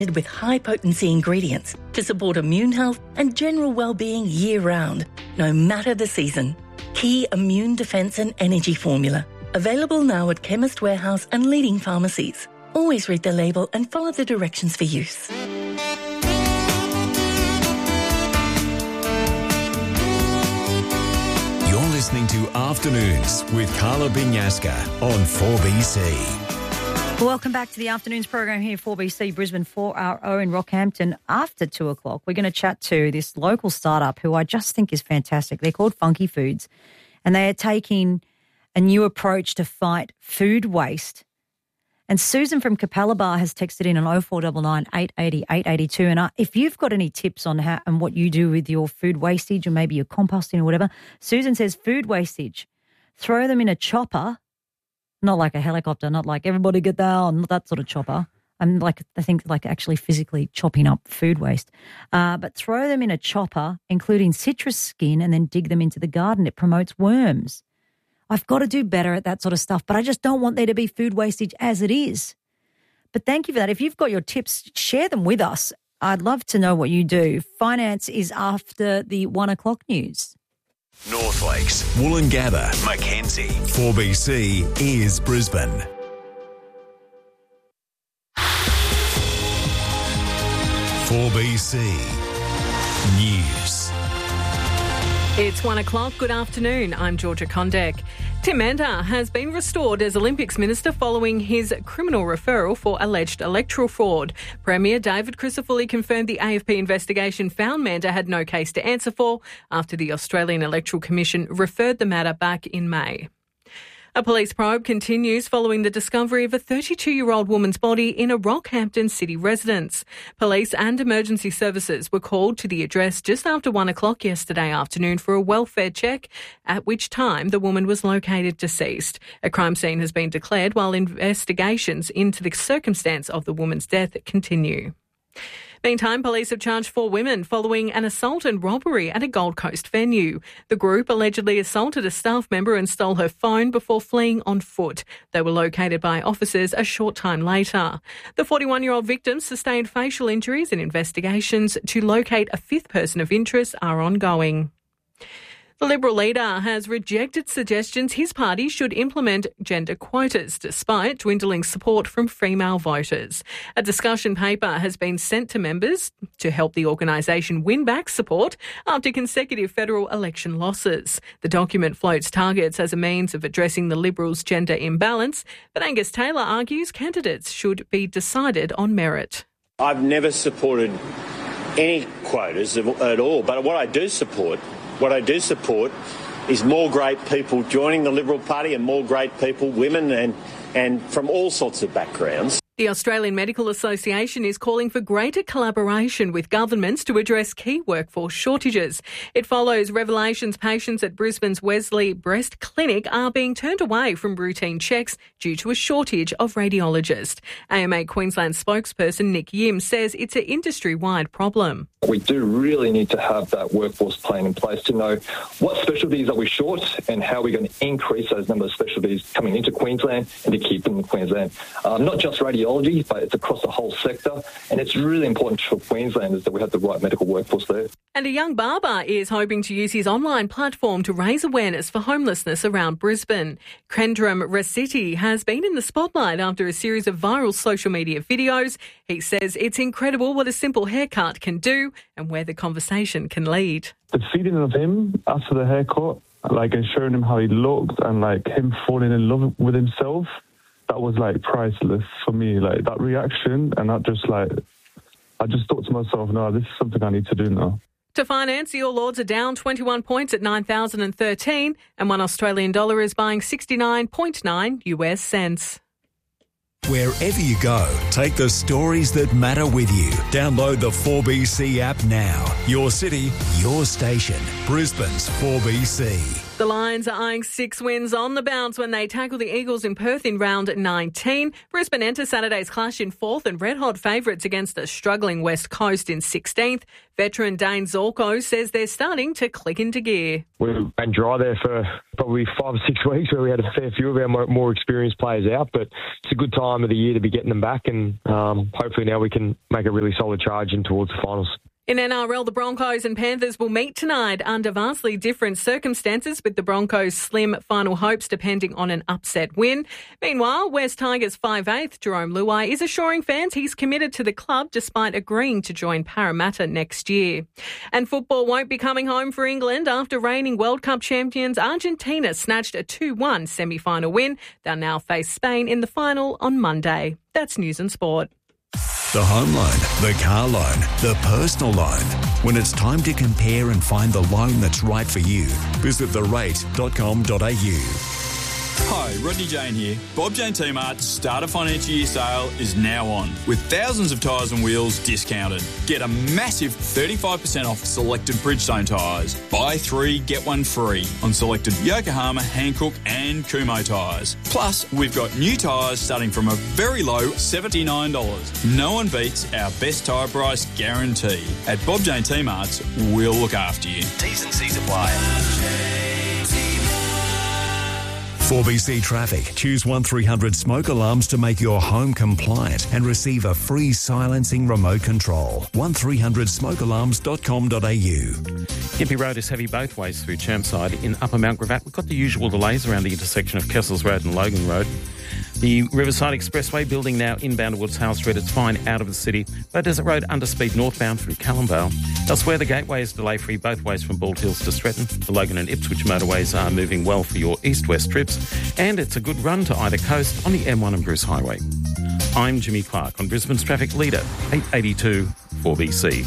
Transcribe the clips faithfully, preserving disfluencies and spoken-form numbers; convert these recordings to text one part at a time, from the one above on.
with high-potency ingredients to support immune health and general well-being year-round, no matter the season. Key Immune Defence and Energy Formula. Available now at Chemist Warehouse and leading pharmacies. Always read the label and follow the directions for use. You're listening to Afternoons with Carla Binyaska on four B C. Welcome back to the Afternoons program here, four B C Brisbane, four R O in Rockhampton. After two o'clock, we're going to chat to this local startup who I just think is fantastic. They're called Funky Foods, and they are taking a new approach to fight food waste. And Susan from Capella has texted in on oh four nine nine, eight eight oh, eight eight two. And uh, if you've got any tips on how and what you do with your food wastage or maybe your composting or whatever, Susan says food wastage, throw them in a chopper, not like a helicopter, not like everybody get down, not that sort of chopper. I'm like, I think like actually physically chopping up food waste. Uh, but throw them in a chopper, including citrus skin, and then dig them into the garden. It promotes worms. I've got to do better at that sort of stuff, but I just don't want there to be food wastage as it is. But thank you for that. If you've got your tips, share them with us. I'd love to know what you do. Finance is after the one o'clock news. North Lakes, Woolloongabba, Mackenzie. four B C is Brisbane. four B C News. It's one o'clock. Good afternoon. I'm Georgia Condek. Tim Mantor has been restored as Olympics Minister following his criminal referral for alleged electoral fraud. Premier David Crisafulli confirmed the A F P investigation found Mantor had no case to answer for after the Australian Electoral Commission referred the matter back in May. A police probe continues following the discovery of a thirty-two-year-old woman's body in a Rockhampton city residence. Police and emergency services were called to the address just after one o'clock yesterday afternoon for a welfare check, at which time the woman was located deceased. A crime scene has been declared while investigations into the circumstance of the woman's death continue. Meantime, police have charged four women following an assault and robbery at a Gold Coast venue. The group allegedly assaulted a staff member and stole her phone before fleeing on foot. They were located by officers a short time later. The forty-one-year-old victim sustained facial injuries, and investigations to locate a fifth person of interest are ongoing. The Liberal leader has rejected suggestions his party should implement gender quotas despite dwindling support from female voters. A discussion paper has been sent to members to help the organisation win back support after consecutive federal election losses. The document floats targets as a means of addressing the Liberals' gender imbalance, but Angus Taylor argues candidates should be decided on merit. I've never supported any quotas at all, but what I do support What I do support is more great people joining the Liberal Party and more great people, women and, and from all sorts of backgrounds. The Australian Medical Association is calling for greater collaboration with governments to address key workforce shortages. It follows revelations patients at Brisbane's Wesley Breast Clinic are being turned away from routine checks due to a shortage of radiologists. A M A Queensland spokesperson Nick Yim says it's an industry-wide problem. We do really need to have that workforce plan in place to know what specialties are we short and how we're going to increase those number of specialties coming into Queensland and to keep them in Queensland. Um, not just radiology, but it's across the whole sector, and it's really important for Queenslanders that we have the right medical workforce there. And a young barber is hoping to use his online platform to raise awareness for homelessness around Brisbane. Kendram Rasiti has been in the spotlight after a series of viral social media videos. He says it's incredible what a simple haircut can do and where the conversation can lead. The feeling of him after the haircut, like, and showing him how he looked and, like, him falling in love with himself, that was, like, priceless for me. Like, that reaction, and that just, like, I just thought to myself, no, this is something I need to do now. To finance, your Lords are down twenty-one points at nine thousand thirteen, and one Australian dollar is buying sixty-nine point nine U S cents. Wherever you go, take the stories that matter with you. Download the four B C app now. Your city, your station. Brisbane's four B C. The Lions are eyeing six wins on the bounce when they tackle the Eagles in Perth in round nineteen. Brisbane enter Saturday's clash in fourth and red-hot favourites against the struggling West Coast in sixteenth. Veteran Dane Zorko says they're starting to click into gear. We've been dry there for probably five or six weeks where we had a fair few of our more experienced players out, but it's a good time time of the year to be getting them back, and um, hopefully now we can make a really solid charge in towards the finals. In N R L, the Broncos and Panthers will meet tonight under vastly different circumstances, with the Broncos' slim final hopes depending on an upset win. Meanwhile, West Tigers five eighth Jerome Luai is assuring fans he's committed to the club despite agreeing to join Parramatta next year. And football won't be coming home for England after reigning World Cup champions Argentina snatched a two one semi-final win. They'll now face Spain in the final on Monday. That's News and Sport. The home loan, the car loan, the personal loan. When it's time to compare and find the loan that's right for you, visit the rate dot com dot a u. Hi, Rodney Jane here. Bob Jane T-Mart's Starter Financial Year sale is now on, with thousands of tyres and wheels discounted. Get a massive thirty-five percent off selected Bridgestone tyres. Buy three, get one free on selected Yokohama, Hankook and Kumho tyres. Plus, we've got new tyres starting from a very low seventy-nine dollars. No one beats our best tyre price guarantee. At Bob Jane T-Mart's, we'll look after you. T's and C's apply. four B C Traffic. Choose one three hundred smoke alarms to make your home compliant and receive a free silencing remote control. one three hundred smoke alarms dot com dot a u. Gympie Road is heavy both ways through Chermside. In Upper Mount Gravatt, we've got the usual delays around the intersection of Kessels Road and Logan Road. The Riverside Expressway building now inbound towards Hale Street. It's fine out of the city. Bow Desert Road underspeed northbound through Callumvale. Elsewhere, the Gateway is delay-free both ways from Bald Hills to Stretton. The Logan and Ipswich motorways are moving well for your east-west trips. And it's a good run to either coast on the M one and Bruce Highway. I'm Jimmy Clark on Brisbane's Traffic Leader, eight eighty-two four B C.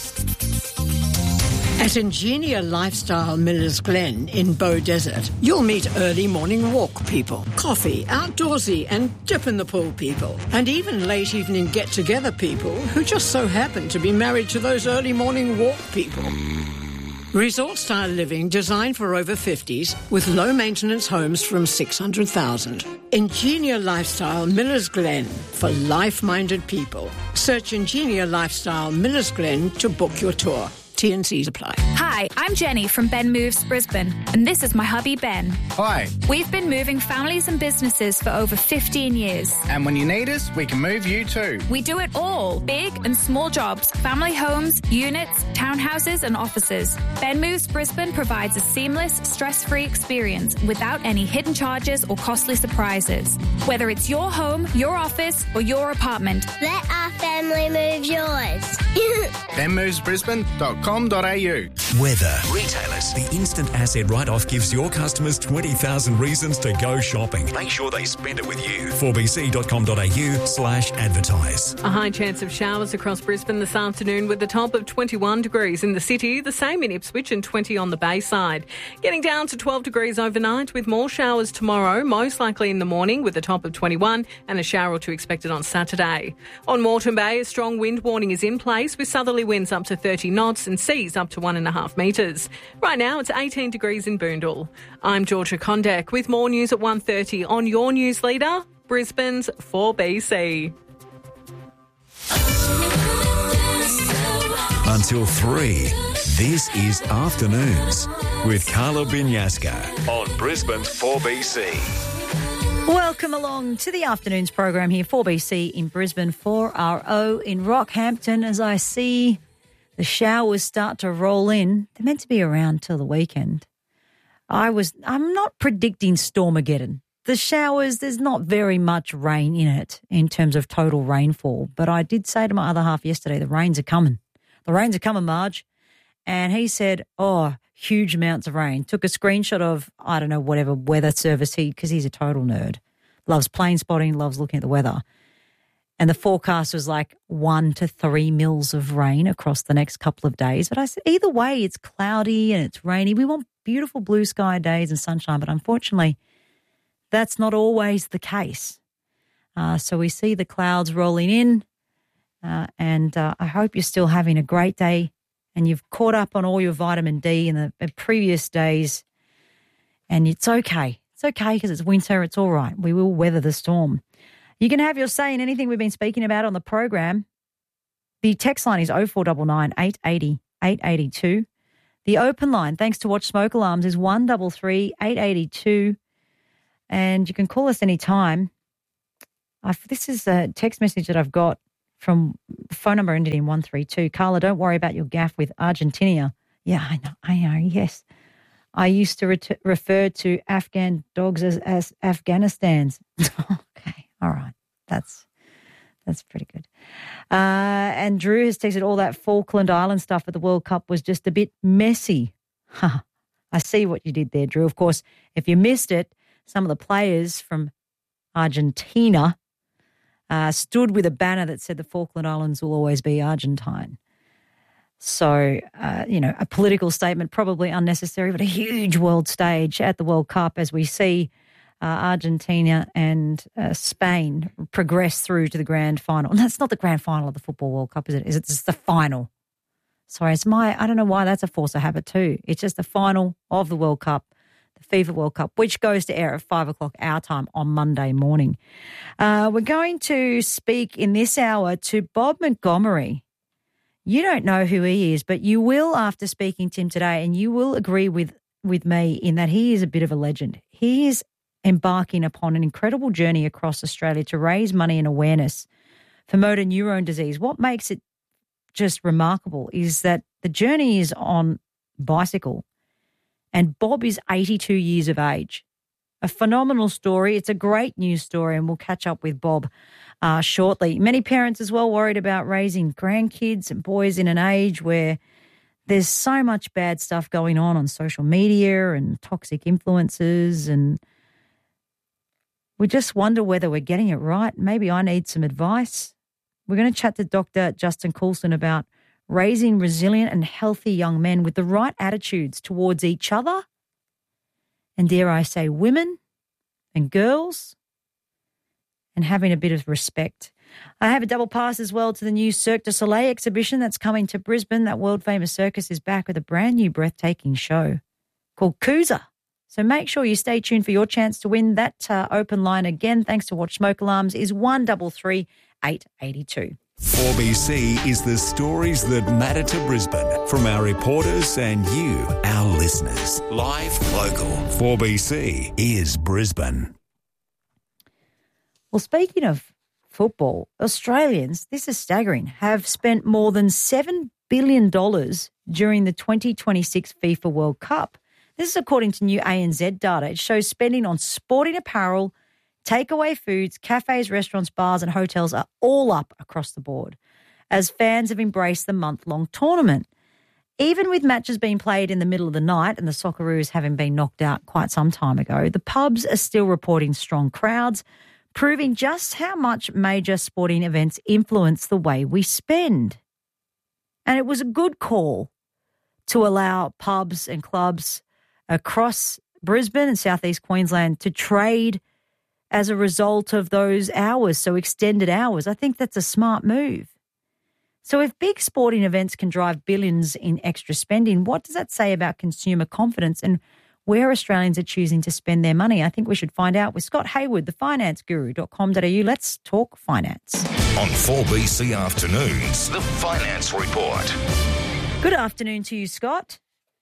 At Ingenia Lifestyle Millers Glen in Bow Desert, you'll meet early morning walk people, coffee, outdoorsy and dip in the pool people, and even late evening get-together people who just so happen to be married to those early morning walk people. Resort-style living designed for over fifties with low-maintenance homes from six hundred thousand dollars. Ingenia Lifestyle Millers Glen for life-minded people. Search Ingenia Lifestyle Millers Glen to book your tour. T and C's apply. Hi, I'm Jenny from Ben Moves Brisbane, and this is my hubby Ben. Hi. We've been moving families and businesses for over fifteen years. And when you need us, we can move you too. We do it all. Big and small jobs, family homes, units, townhouses and offices. Ben Moves Brisbane provides a seamless, stress-free experience without any hidden charges or costly surprises. Whether it's your home, your office or your apartment. Let our family move yours. ben moves brisbane dot com dot a u. Weather. Retailers. The instant asset write-off gives your customers twenty thousand reasons to go shopping. Make sure they spend it with you. four b c dot com dot a u slash advertise. A high chance of showers across Brisbane this afternoon with a top of twenty-one degrees in the city, the same in Ipswich and twenty on the Bayside. Getting down to twelve degrees overnight with more showers tomorrow, most likely in the morning with a top of twenty-one and a shower or two expected on Saturday. On Moreton Bay, a strong wind warning is in place with southerly winds up to thirty knots and seas up to one and a half metres. Right now it's eighteen degrees in Boondall. I'm Georgia Condek with more news at one thirty on your news leader, Brisbane's four B C. Until three, this is Afternoons with Carla Binyaska on Brisbane's four B C. Welcome along to the Afternoons program here, four B C in Brisbane, four R O in Rockhampton. As I see the showers start to roll in, they're meant to be around till the weekend. I was, I'm not predicting Stormageddon. The showers, there's not very much rain in it in terms of total rainfall. But I did say to my other half yesterday, the rains are coming. The rains are coming, Marge. And he said, oh, huge amounts of rain. Took a screenshot of, I don't know, whatever weather service he, because he's a total nerd. Loves plane spotting, loves looking at the weather. And the forecast was like one to three mils of rain across the next couple of days. But I said, either way, it's cloudy and it's rainy. We want beautiful blue sky days and sunshine, but unfortunately, that's not always the case. Uh, so we see the clouds rolling in, uh, and uh, I hope you're still having a great day and you've caught up on all your vitamin D in the previous days, and it's okay. It's okay because it's winter. It's all right. We will weather the storm. You can have your say in anything we've been speaking about on the program. The text line is oh four nine nine, eight eight oh, eight eight two. The open line, thanks to Watch Smoke Alarms, is one three three, eight eight two. And you can call us anytime. I've, this is a text message that I've got from the phone number ended in one three two. Carla, don't worry about your gaffe with Argentina. Yeah, I know, I know, yes. I used to ret- refer to Afghan dogs as, as Afghanistan's. Okay, all right. That's that's pretty good. Uh, and Drew has texted all that Falkland Island stuff at the World Cup was just a bit messy. Huh. I see what you did there, Drew. Of course, if you missed it, some of the players from Argentina uh, stood with a banner that said the Falkland Islands will always be Argentine. So, uh, you know, a political statement, probably unnecessary, but a huge world stage at the World Cup as we see uh, Argentina and uh, Spain progress through to the grand final. And that's not the grand final of the Football World Cup, is it? Is it just the final? Sorry, it's my, I don't know why that's a force of habit too. It's just the final of the World Cup, the FIFA World Cup, which goes to air at five o'clock our time on Monday morning. Uh, we're going to speak in this hour to Bob Montgomery. You don't know who he is, but you will after speaking to him today, and you will agree with, with me in that he is a bit of a legend. He is embarking upon an incredible journey across Australia to raise money and awareness for motor neurone disease. What makes it just remarkable is that the journey is on bicycle, and Bob is eighty-two years of age. A phenomenal story. It's a great news story, and we'll catch up with Bob uh, shortly. Many parents as well worried about raising grandkids and boys in an age where there's so much bad stuff going on on social media and toxic influences, and we just wonder whether we're getting it right. Maybe I need some advice. We're going to chat to Doctor Justin Coulson about raising resilient and healthy young men with the right attitudes towards each other and, dare I say, women and girls, and having a bit of respect. I have a double pass as well to the new Cirque du Soleil exhibition that's coming to Brisbane. That world-famous circus is back with a brand new breathtaking show called Coosa. So make sure you stay tuned for your chance to win. That uh, open line again, thanks to Watch Smoke Alarms, is one three three, eight eight two. four B C is the stories that matter to Brisbane from our reporters and you, our listeners. Live, local. four B C is Brisbane. Well, speaking of football, Australians, this is staggering, have spent more than seven billion dollars during the twenty twenty-six FIFA World Cup. This is according to new A N Z data. It shows spending on sporting apparel, takeaway foods, cafes, restaurants, bars and hotels are all up across the board as fans have embraced the month-long tournament. Even with matches being played in the middle of the night and the Socceroos having been knocked out quite some time ago, the pubs are still reporting strong crowds, proving just how much major sporting events influence the way we spend. And it was a good call to allow pubs and clubs across Brisbane and southeast Queensland to trade as a result of those hours, so extended hours. I think that's a smart move. So if big sporting events can drive billions in extra spending, what does that say about consumer confidence and where Australians are choosing to spend their money? I think we should find out with Scott Hayward, the finance guru dot com dot a u. Let's talk finance. On four B C Afternoons, the Finance Report. Good afternoon to you, Scott.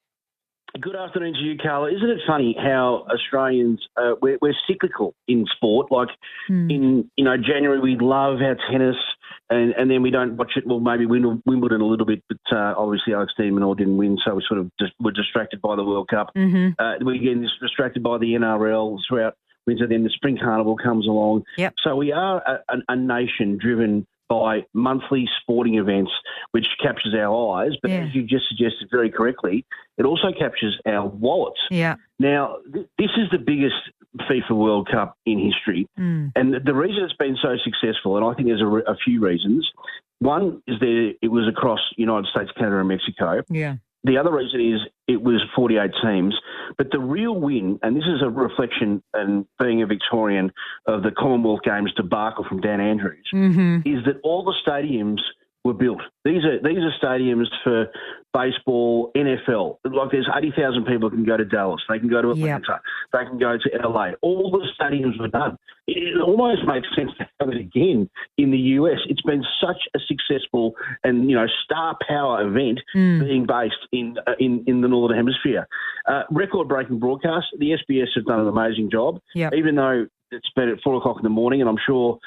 Good afternoon to you, Carla. Isn't it funny how Australians, uh, we're, we're cyclical in sport. Like mm. in, you know, January we love our tennis and, and then we don't watch it. Well, maybe Wimbledon a little bit, but uh, obviously Alex de Minaur didn't win, so we sort of just were distracted by the World Cup. Mm-hmm. Uh, we get distracted by the N R L throughout winter. Then the Spring Carnival comes along. Yep. So we are a, a, a nation driven by monthly sporting events, which captures our eyes. But yeah. as you just suggested very correctly, it also captures our wallets. Yeah. Now, th- this is the biggest FIFA World Cup in history. Mm. And the reason it's been so successful, and I think there's a, re- a few reasons. One is that it was across United States, Canada and Mexico. Yeah. The other reason is it was forty-eight teams. But the real win, and this is a reflection, and being a Victorian, of the Commonwealth Games debacle from Dan Andrews, mm-hmm. is that all the stadiums were built. These are these are stadiums for baseball, N F L. Like there's eighty thousand people who can go to Dallas. They can go to Atlanta. Yep. They can go to L A. All the stadiums were done. It almost makes sense to have it again in the U S. It's been such a successful and, you know, star power event mm. being based in, uh, in in the Northern Hemisphere. Uh, record-breaking broadcast. The S B S have done an amazing job. Yep. Even though it's been at four o'clock in the morning, and I'm sure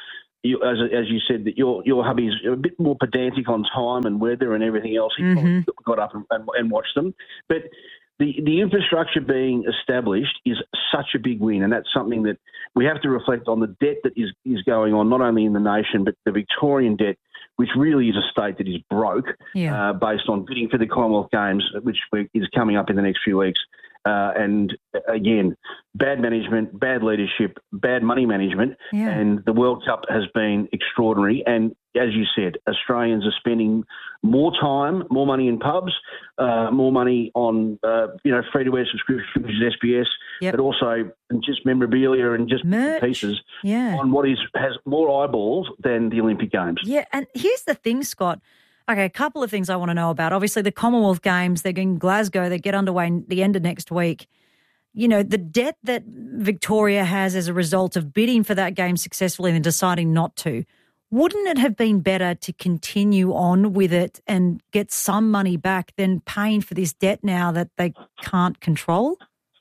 you, as as you said, that your your hubby's a bit more pedantic on time and weather and everything else. He Mm-hmm. probably got up and, and, and watched them. But the, the infrastructure being established is such a big win, and that's something that we have to reflect on. The debt that is, is going on, not only in the nation, but the Victorian debt, which really is a state that is broke Yeah. uh, based on bidding for the Commonwealth Games, which is coming up in the next few weeks. Uh, and again, bad management, bad leadership, bad money management, Yeah. and the World Cup has been extraordinary. And as you said, Australians are spending more time, more money in pubs, uh, more money on uh, you know free-to-air subscription, which is S B S, Yep. but also just memorabilia and just Merch. pieces Yeah. on what is has more eyeballs than the Olympic Games. Yeah, and here's the thing, Scott. Okay, a couple of things I want to know about. Obviously, the Commonwealth Games, they're in Glasgow. They get underway in the end of next week. You know, the debt that Victoria has as a result of bidding for that game successfully and deciding not to, wouldn't it have been better to continue on with it and get some money back than paying for this debt now that they can't control?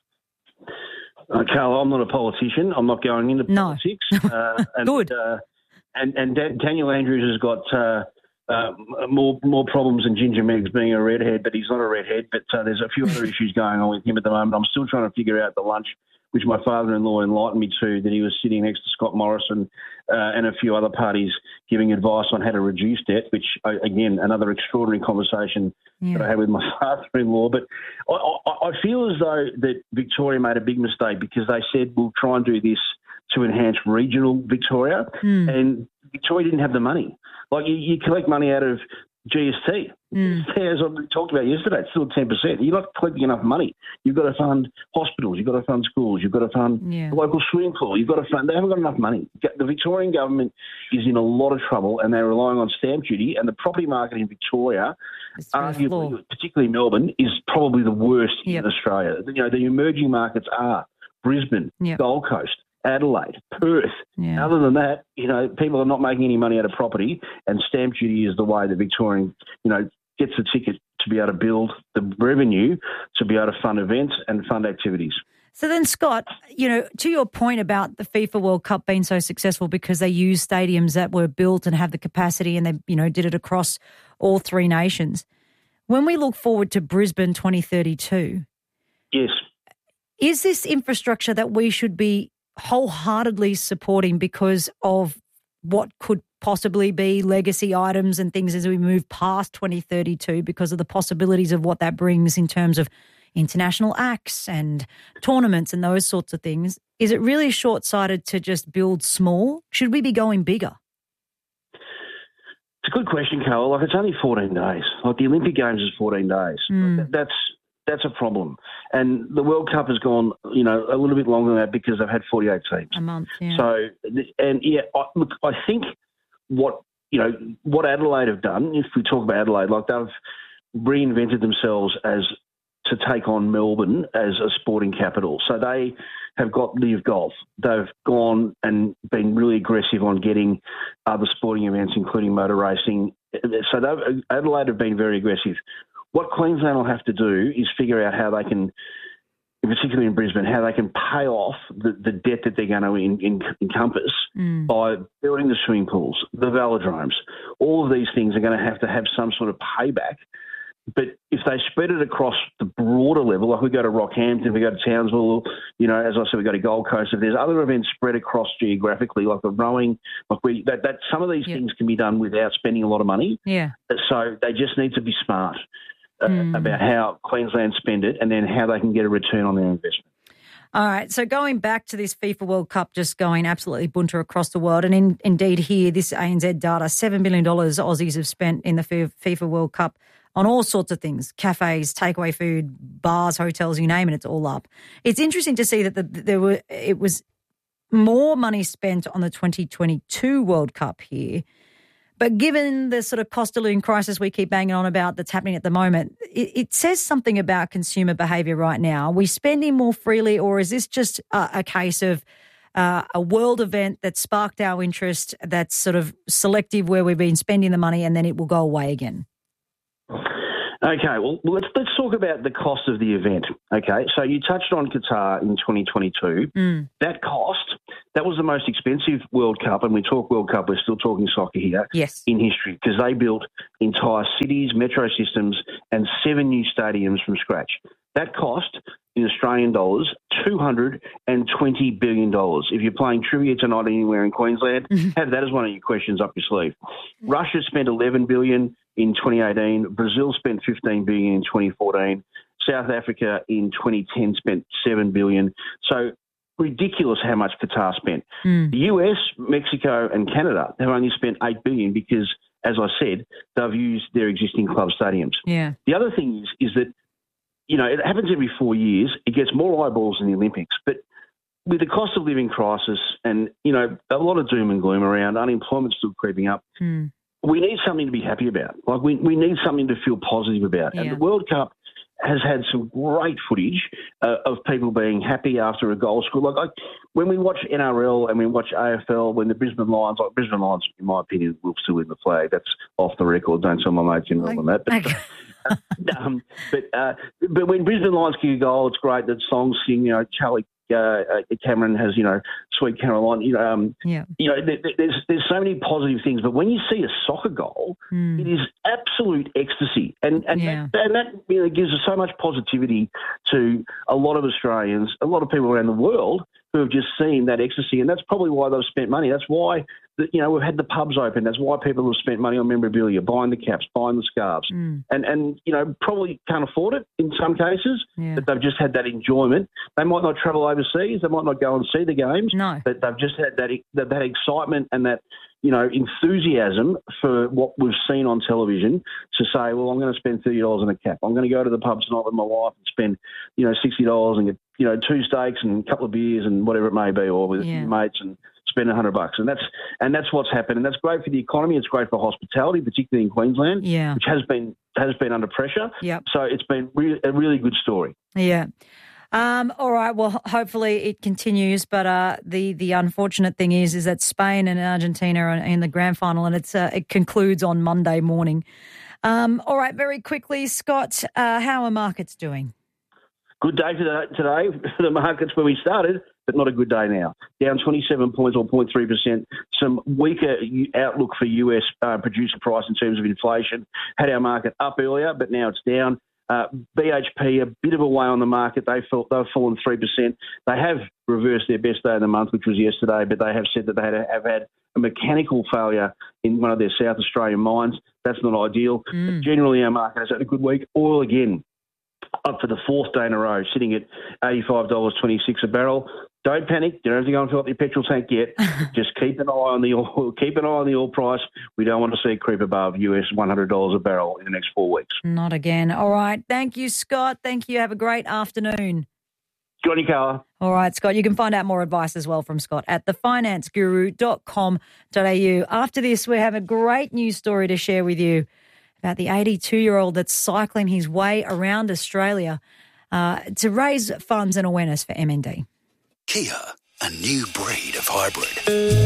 Uh, Carl, I'm not a politician. I'm not going into No. politics. Uh, and, Good. Uh, and and Dan- Daniel Andrews has got uh, uh, more more problems than Ginger Meggs being a redhead, but he's not a redhead. But uh, there's a few other issues going on with him at the moment. I'm still trying to figure out the lunch, which my father-in-law enlightened me to, that he was sitting next to Scott Morrison uh, and a few other parties giving advice on how to reduce debt, which, uh, again, another extraordinary conversation Yeah. that I had with my father-in-law. But I, I, I feel as though that Victoria made a big mistake because they said we'll try and do this to enhance regional Victoria, Mm. and Victoria didn't have the money. Like, you, you collect money out of G S T. Mm. As I talked about yesterday, it's still ten percent. You're not collecting enough money. You've got to fund hospitals. You've got to fund schools. You've got to fund Yeah. the local swimming pool. You've got to fund. They haven't got enough money. The Victorian government is in a lot of trouble, and they're relying on stamp duty. And the property market in Victoria, It's through the floor. arguably, particularly Melbourne, is probably the worst Yep. in Australia. You know, the emerging markets are Brisbane, Yep. Gold Coast, Adelaide, Perth. Yeah. Other than that, you know, people are not making any money out of property, and stamp duty is the way the Victorian, you know, gets the ticket to be able to build the revenue to be able to fund events and fund activities. So then, Scott, you know, to your point about the FIFA World Cup being so successful because they used stadiums that were built and have the capacity and they, you know, did it across all three nations. When we look forward to Brisbane twenty thirty-two, Yes. is this infrastructure that we should be wholeheartedly supporting because of what could possibly be legacy items and things as we move past twenty thirty-two because of the possibilities of what that brings in terms of international acts and tournaments and those sorts of things? Is it really short-sighted to just build small? Should we be going bigger? It's a good question, Carol. Like, it's only fourteen days. Like, the Olympic Games is fourteen days. Mm. That- That's that's a problem. And the World Cup has gone, you know, a little bit longer than that because they've had forty-eight teams. A month, yeah. So, and yeah, I, look, I think what, you know, what Adelaide have done, if we talk about Adelaide, like they've reinvented themselves as to take on Melbourne as a sporting capital. So they have got Live Golf. They've gone and been really aggressive on getting other sporting events, including motor racing. So they've, Adelaide have been very aggressive. What Queensland will have to do is figure out how they can, particularly in Brisbane, how they can pay off the, the debt that they're going to in, in, encompass Mm. by building the swimming pools, the velodromes. All of these things are going to have to have some sort of payback. But if they spread it across the broader level, like we go to Rockhampton, we go to Townsville, you know, as I said, we go to Gold Coast. If there's other events spread across geographically, like the rowing, like we, that, that some of these Yep. things can be done without spending a lot of money. Yeah. So they just need to be smart uh, Mm. about how Queensland spend it and then how they can get a return on their investment. All right, so going back to this FIFA World Cup just going absolutely bunter across the world, and in, indeed here, this A N Z data, seven billion dollars Aussies have spent in the FIFA World Cup on all sorts of things, cafes, takeaway food, bars, hotels, you name it, it's all up. It's interesting to see that the, there were it was more money spent on the twenty twenty-two World Cup here. But given the sort of cost of living crisis we keep banging on about that's happening at the moment, it, it says something about consumer behaviour right now. Are we spending more freely, or is this just a, a case of uh, a world event that sparked our interest that's sort of selective where we've been spending the money and then it will go away again? Okay, well, let's let's talk about the cost of the event. Okay, so you touched on Qatar in twenty twenty-two. Mm. That cost, that was the most expensive World Cup, and we talk World Cup, we're still talking soccer here, yes, in history, because they built entire cities, metro systems, and seven new stadiums from scratch. That cost, in Australian dollars, two hundred twenty billion dollars. If you're playing trivia tonight anywhere in Queensland, have that as one of your questions up your sleeve. Russia spent eleven billion dollars in twenty eighteen. Brazil spent fifteen billion dollars in twenty fourteen. South Africa in twenty ten spent seven billion dollars. So ridiculous how much Qatar spent. Mm. The U S, Mexico and Canada have only spent eight billion dollars because, as I said, they've used their existing club stadiums. Yeah. The other thing is, is that, you know, it happens every four years. It gets more eyeballs than the Olympics. But with the cost of living crisis and, you know, a lot of doom and gloom around, unemployment still creeping up, mm. we need something to be happy about. Like, we, we need something to feel positive about. Yeah. And the World Cup has had some great footage uh, of people being happy after a goal score. Like, like when we watch N R L and we watch A F L, when the Brisbane Lions, like Brisbane Lions, in my opinion, will still win the flag. That's off the record. Don't tell my mates in on that. But, okay. um, but uh, but when Brisbane Lions kick a goal, it's great that songs sing. You know, Charlie uh, uh, Cameron has, you know, Sweet Caroline. You know, um, yeah. you know, there, there's there's so many positive things. But when you see a soccer goal, mm. it is absolute ecstasy, and and, yeah. that, and that you know, gives us so much positivity to a lot of Australians, a lot of people around the world who have just seen that ecstasy, and that's probably why they've spent money. That's why, the, you know, we've had the pubs open. That's why people have spent money on memorabilia, buying the caps, buying the scarves, mm. and and you know, probably can't afford it in some cases, yeah. but they've just had that enjoyment. They might not travel overseas, they might not go and see the games, no, but they've just had that that, that excitement and that, you know, enthusiasm for what we've seen on television to say, well, I'm going to spend thirty dollars on a cap. I'm going to go to the pub tonight with my wife and spend, you know, sixty dollars and get, you know, two steaks and a couple of beers and whatever it may be, or with yeah. your mates, and spend a hundred bucks. And that's and that's what's happened. And that's great for the economy. It's great for hospitality, particularly in Queensland, yeah. which has been has been under pressure. Yep. So it's been re- a really good story. Yeah. Um, all right. Well, hopefully it continues. But uh, the the unfortunate thing is, is that Spain and Argentina are in the grand final, and it's uh, it concludes on Monday morning. Um, all right. Very quickly, Scott, uh, how are markets doing? Good day for the, today for the markets where we started, but not a good day now. Down twenty-seven points or zero point three percent. Some weaker outlook for U S uh, producer price in terms of inflation. Had our market up earlier, but now it's down. Uh, B H P, a bit of a way on the market. They felt they've fallen three percent. They have reversed their best day of the month, which was yesterday, but they have said that they had, have had a mechanical failure in one of their South Australian mines. That's not ideal. Mm. But generally, our market has had a good week. Oil again, up for the fourth day in a row, sitting at eighty-five dollars twenty-six a barrel. Don't panic. You don't have to go and fill up your petrol tank yet. Just keep an eye on the oil. Keep an eye on the oil price. We don't want to see it creep above U S one hundred dollars a barrel in the next four weeks. Not again. All right. Thank you, Scott. Thank you. Have a great afternoon. Johnny Carr. All right, Scott. You can find out more advice as well from Scott at the finance guru dot com dot a u. After this, we have a great news story to share with you about the eighty-two-year-old that's cycling his way around Australia uh, to raise funds and awareness for M N D. Kia, a new breed of hybrid.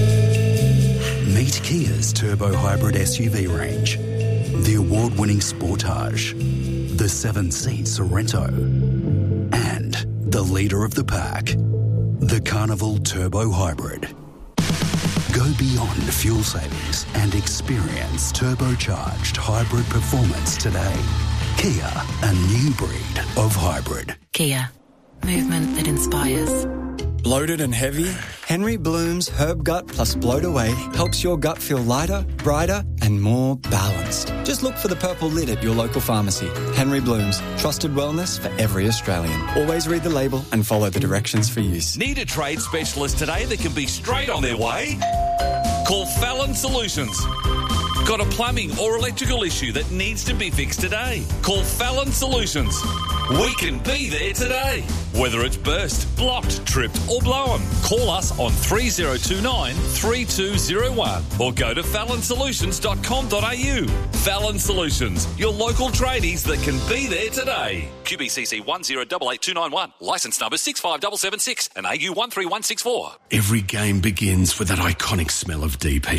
Meet Kia's turbo hybrid S U V range. The award-winning Sportage, the seven-seat Sorrento, and the leader of the pack, the Carnival Turbo Hybrid. Go beyond fuel savings and experience turbocharged hybrid performance today. Kia, a new breed of hybrid. Kia, movement that inspires. Bloated and heavy? Henry Bloom's Herb Gut plus Bloat Away helps your gut feel lighter, brighter and more balanced. Just look for the purple lid at your local pharmacy. Henry Bloom's, trusted wellness for every Australian. Always read the label and follow the directions for use. Need a trade specialist today that can be straight on their way? Call Fallon Solutions. Got a plumbing or electrical issue that needs to be fixed today? Call Fallon Solutions. We can be there today. Whether it's burst, blocked, tripped or blown, call us on three oh two nine, three two oh one or go to fallon solutions dot com dot a u. Fallon Solutions, your local tradies that can be there today. Q B C C one zero eight eight two nine one. Licence number six five seven seven six and A U one three one six four. Every game begins with that iconic smell of deep heat.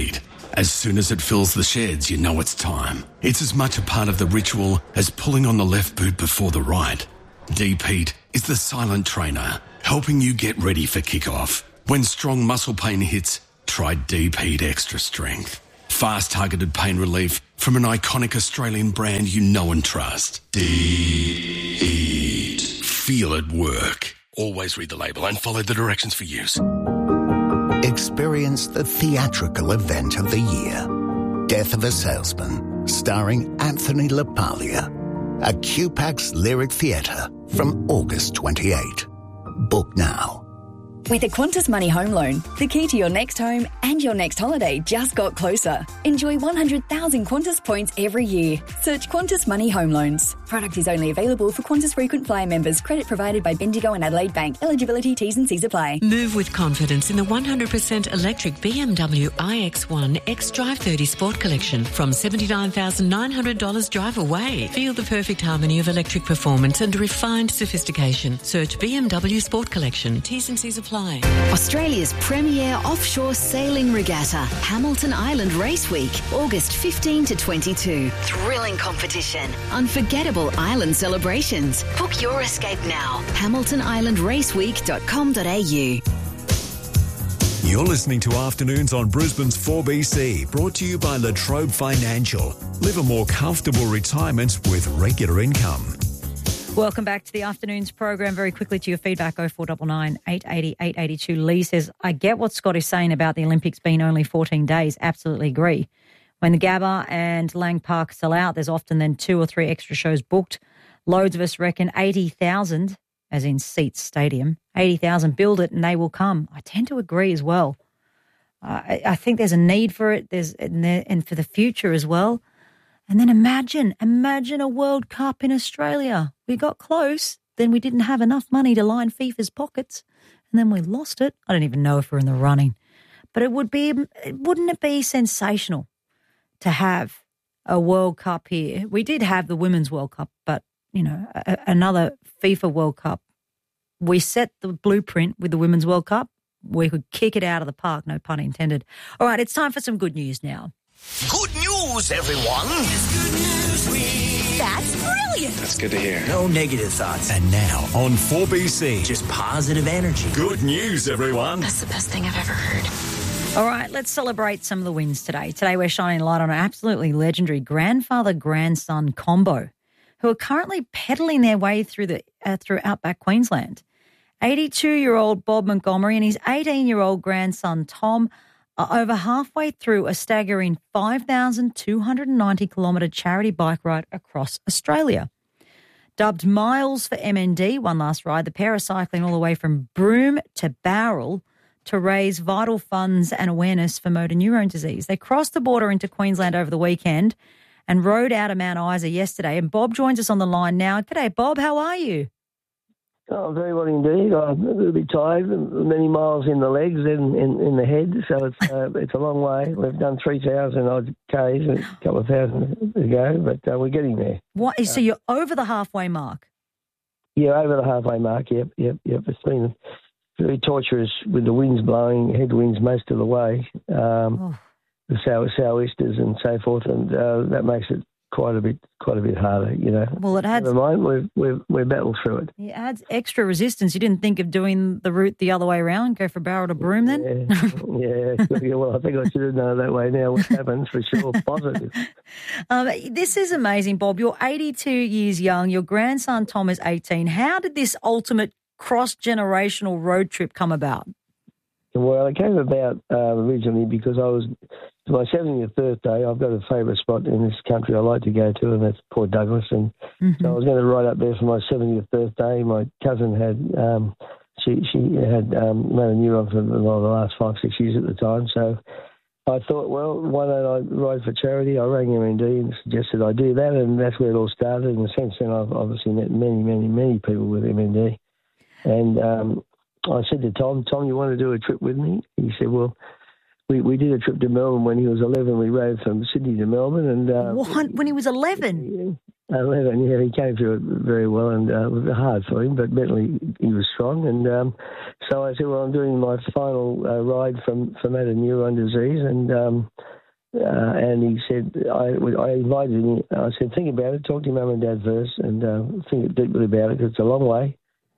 As soon as it fills the sheds, you know it's time. It's as much a part of the ritual as pulling on the left boot before the right. Deep Heat is the silent trainer, helping you get ready for kickoff. When strong muscle pain hits, try Deep Heat Extra Strength. Fast targeted pain relief from an iconic Australian brand you know and trust. Deep Heat. Feel it work. Always read the label and follow the directions for use. Experience the theatrical event of the year. Death of a Salesman, starring Anthony LaPaglia. At Q PAX Lyric Theatre from August twenty-eighth. Book now. With a Qantas Money Home Loan, the key to your next home and your next holiday just got closer. Enjoy one hundred thousand Qantas points every year. Search Qantas Money Home Loans. Product is only available for Qantas Frequent Flyer members. Credit provided by Bendigo and Adelaide Bank. Eligibility, T's and C's apply. Move with confidence in the one hundred percent electric B M W i X one X Drive thirty Sport Collection from seventy-nine thousand nine hundred dollars drive away. Feel the perfect harmony of electric performance and refined sophistication. Search B M W Sport Collection. T's and C's apply. Australia's premier offshore sailing regatta, Hamilton Island Race Week, August fifteenth to twenty-second. Thrilling competition, unforgettable island celebrations. Book your escape now. hamilton island race week dot com dot a u. You're listening to Afternoons on Brisbane's four B C, brought to you by Latrobe Financial. Live a more comfortable retirement with regular income. Welcome back to the Afternoons program. Very quickly to your feedback, oh four nine nine, eight eight oh, eight eight two. Lee says, I get what Scott is saying about the Olympics being only fourteen days. Absolutely agree. When the Gabba and Lang Park sell out, there's often then two or three extra shows booked. Loads of us reckon eighty thousand, as in seats stadium, eighty thousand, build it and they will come. I tend to agree as well. Uh, I, I think there's a need for it There's and, there, and for the future as well. And then imagine, imagine a World Cup in Australia. We got close, then we didn't have enough money to line FIFA's pockets, and then we lost it. I don't even know if we're in the running. But it would be, wouldn't it be sensational to have a World Cup here? We did have the Women's World Cup, but, you know, a, another FIFA World Cup. We set the blueprint with the Women's World Cup. We could kick it out of the park, no pun intended. All right, it's time for some good news now. Good news, everyone. It's good news week. That's brilliant. That's good to hear. No negative thoughts. And now on four B C. Just positive energy. Good news, everyone. That's the best thing I've ever heard. All right, let's celebrate some of the wins today. Today we're shining a light on an absolutely legendary grandfather-grandson combo who are currently peddling their way through the uh, through outback Queensland. eighty-two-year-old Bob Montgomery and his eighteen-year-old grandson Tom are over halfway through a staggering five thousand two hundred ninety kilometre charity bike ride across Australia. Dubbed Miles for M N D, one last ride, the pair are cycling all the way from Broome to Bowral to raise vital funds and awareness for motor neurone disease. They crossed the border into Queensland over the weekend and rode out of Mount Isa yesterday. And Bob joins us on the line now. G'day, Bob. How are you? Oh, very well indeed. I'm a little bit tired, many miles in the legs and in, in the head, so it's uh, it's a long way. We've done three thousand odd Ks, a couple of thousand to go, but uh, we're getting there. What? So you're over the halfway mark? Yeah, over the halfway mark, yep, yep, yep. It's been very torturous with the winds blowing, headwinds most of the way, um, oh. the sou- sou'easters and so forth, and uh, that makes it quite a bit quite a bit harder, you know. Well, it adds... Never mind, we've, we've, we've battled through it. It adds extra resistance. You didn't think of doing the route the other way around, go from Bowral to Broome then? Yeah, yeah, yeah. Well, I think I should have known that way now what happens for sure, positive. Um, this is amazing, Bob. You're eighty-two years young. Your grandson, Tom, is eighteen. How did this ultimate cross-generational road trip come about? Well, it came about uh, originally because I was, for my seventieth birthday, I've got a favourite spot in this country I like to go to, and that's Port Douglas. And mm-hmm. so I was going to ride up there for my seventieth birthday. My cousin had, um, she she had um, motor neuron for the last five, six years at the time. So I thought, well, why don't I ride for charity? I rang M N D and suggested I do that, and that's where it all started. And since then, I've obviously met many, many, many people with M N D. And um, I said to Tom, Tom, you want to do a trip with me? He said, well, we, we did a trip to Melbourne when he was eleven. We rode from Sydney to Melbourne. and uh, What? When he was eleven? eleven, yeah. He came through it very well, and uh, it was hard for him, but mentally he was strong. And um, so I said, well, I'm doing my final uh, ride from, from motor neuron disease, and um, uh, and he said, I, I invited him. I said, think about it. Talk to your mum and dad first, and uh, think deeply about it, because it's a long way.